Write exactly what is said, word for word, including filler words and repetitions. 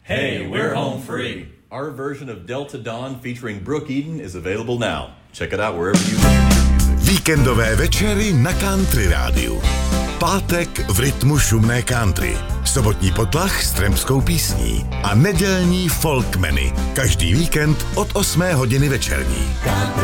Hey, we're home free. Our version of Delta Dawn featuring Brooke Eden is available now. Check it out wherever you listen to your music. Víkendové večery na Country Rádiu. Pátek v rytmu šumné country. Sobotní potlach s trampskou písní. A nedělní folkmeny. Každý víkend od osmé hodiny večerní.